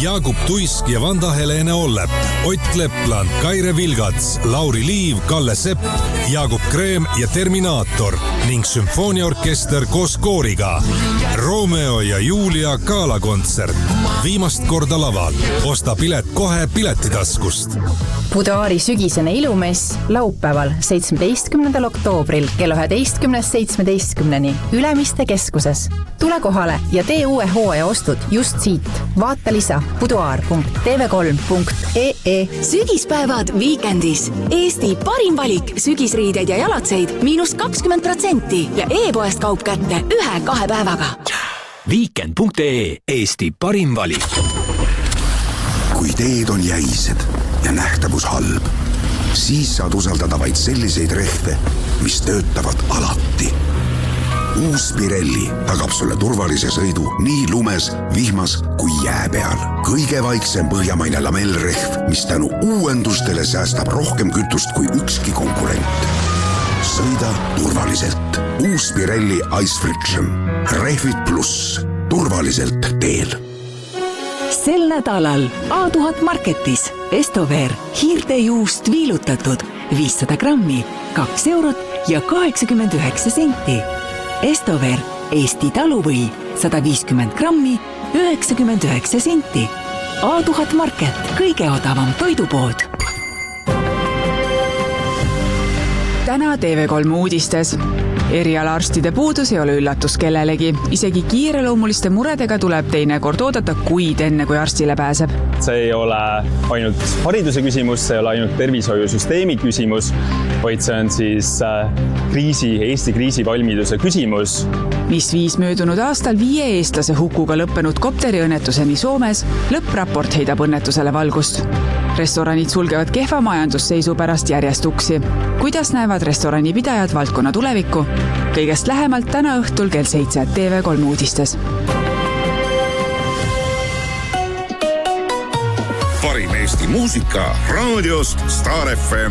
Jaagup Tuisk ja Vanda-Helene Ollep, Ott Lepland, Kaire Vilgats, Lauri Liiv, Kalle Sepp, Jaagup Kreem ja Terminaator ning sümfooniaorkester koos kooriga. Romeo ja Julia galakontsert. Viimast korda laval. Osta pilet kohe Piletitaskust. Boudoiri sügisene ilumess laupäeval 17. oktoobril kella 11.17 Ülemiste keskuses. Tule kohale ja tee uue hooaja ostud just siit. Vaata lisa boudoir.tv3.ee. Sügispäevad Weekendis. Eesti parim valik sügisriideid ja jalatseid -20% ja e-poest kaup kätte 1-2 päevaga. Weekend.ee. Eesti parim valik. Kui teed on jäised ja nähtavus halb, siis saad usaldada vaid selliseid rehve, mis töötavad alati. Uus Pirelli tagab sulle turvalise sõidu nii lumes, vihmas kui jää peal. Kõige vaiksem põhjamaine lamellrehv, mis tänu uuendustele säästab rohkem kütust kui ükski konkurent. Sõida turvaliselt. Uus Pirelli Ice Friction. Rehvid pluss. Turvaliselt teel. Sel nädalal A1000 Marketis Estover hiirtejuust viilutatud 500 grammi, 2 eurot ja 89 senti. Estover Eesti taluvõi 150 grammi, 99 senti. A1000 Market, kõige odavam toidupood. Täna TV3 uudistes. Erialaarstide puudus ei ole üllatus kellelegi. Isegi kiireloomuliste muredega tuleb teinekord oodata kuid enne, kui arstile pääseb. See ei ole ainult hariduse küsimus, see ei ole ainult tervishoiusüsteemi küsimus, vaid see on siis Eesti kriisivalmiduse küsimus. Mis viis möödunud aastal 5 eestlase hukuga lõppenud kopteriõnnetuseni Soomes, lõppraport heidab õnnetusele valgust. Restoranid sulgevad kehva majandusseisu pärast järjest uksi. Kuidas näevad restoranipidajad valdkonna tulevikku? Kõigest lähemalt täna õhtul kell 7 TV3 uudistes. Parim Eesti muusika raadiost Star FM.